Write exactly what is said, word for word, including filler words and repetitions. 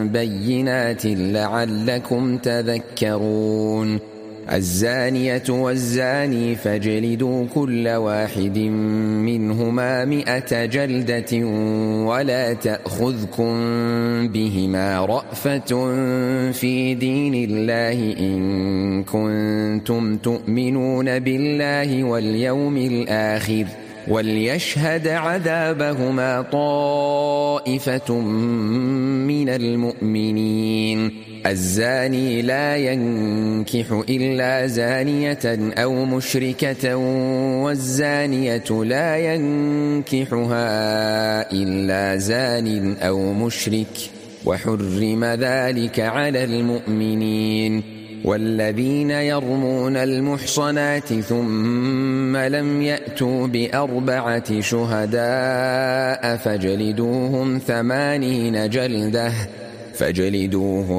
بينات لعلكم تذكرون الزانية والزاني فاجلدوا كل واحد منهما مئة جلدة ولا تأخذكم بهما رأفة في دين الله إن كنتم تؤمنون بالله واليوم الآخر وليشهد عذابهما طائفة من المؤمنين الزاني لا ينكح إلا زانية أو مشركة والزانية لا ينكحها إلا زان أو مشرك وحرم ذلك على المؤمنين والذين يرمون المحصنات ثم لم يأتوا بأربعة شهداء فاجلدوهم ثمانين جلدة فاجلدوهم